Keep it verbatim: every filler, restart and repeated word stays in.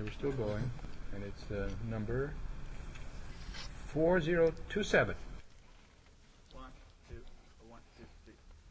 we're still going, and it's uh, number four zero two seven.